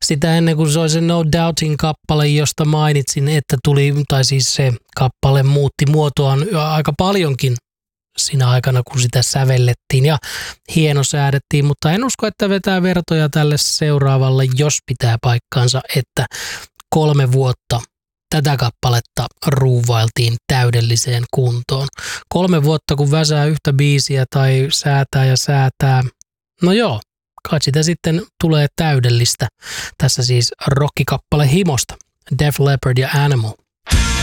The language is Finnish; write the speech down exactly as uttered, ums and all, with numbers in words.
sitä ennen kuin se oli se No Doubtin kappale, josta mainitsin, että tuli, tai siis se kappale muutti muotoaan aika paljonkin siinä aikana, kun sitä sävellettiin ja hienosäädettiin, mutta en usko, että vetää vertoja tälle seuraavalle, jos pitää paikkaansa, että kolme vuotta tätä kappaletta ruuvailtiin täydelliseen kuntoon. Kolme vuotta, kun väsää yhtä biisiä tai säätää ja säätää. No joo, kai sitä sitten tulee täydellistä. Tässä siis rockikappale himosta. Def Leppard ja Animal.